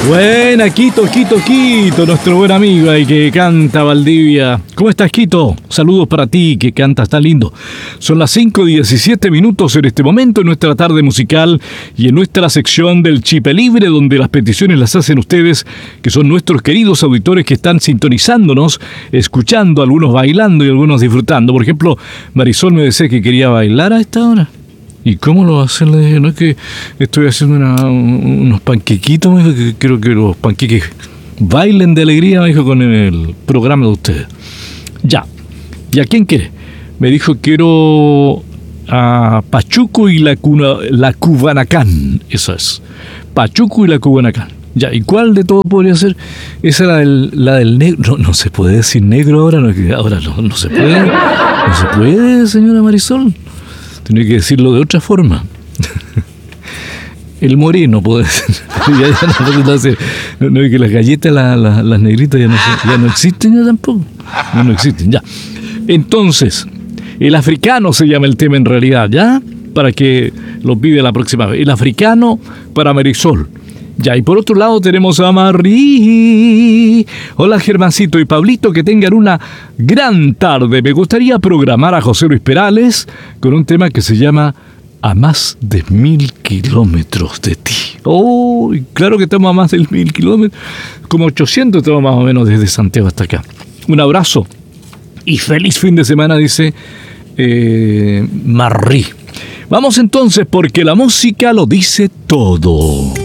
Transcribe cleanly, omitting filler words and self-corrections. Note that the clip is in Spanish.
Buena, Quito, nuestro buen amigo ahí que canta Valdivia. ¿Cómo estás, Quito? Saludos para ti, que cantas tan lindo. Son las 5:17 en este momento en nuestra tarde musical y en nuestra sección del Chipe Libre, donde las peticiones las hacen ustedes, que son nuestros queridos auditores que están sintonizándonos, escuchando, algunos bailando y algunos disfrutando. Por ejemplo, Marisol me decía que quería bailar a esta hora. ¿Y cómo lo va a hacer? Le dije, no, es que estoy haciendo unos panquequitos, me dijo, que creo que los panqueques bailen de alegría, me dijo, con el programa de ustedes. Ya. ¿Y a quién quiere? Me dijo, quiero a Pachuco y la Cubanacán. Eso es. Pachuco y la Cubanacán. Ya, ¿y cuál de todo podría ser? Esa era la del negro. No se puede decir negro ahora. No se puede. No se puede, señora Marisol. Tenía que decirlo de otra forma. El moreno, puede ser. No, que las galletas, las negritas ya no existen ya tampoco. No existen, ya. Entonces, el africano se llama el tema en realidad, ¿ya? Para que lo pide la próxima vez. El africano para Marisol. Ya, y por otro lado tenemos a Marí. Hola, Germancito y Pablito, que tengan una gran tarde. Me gustaría programar a José Luis Perales con un tema que se llama A más de 1000 kilómetros de ti. Oh, claro que estamos a más de 1000 kilómetros. Como 800 estamos más o menos desde Santiago hasta acá. Un abrazo y feliz fin de semana, dice Marí. Vamos entonces, porque la música lo dice todo.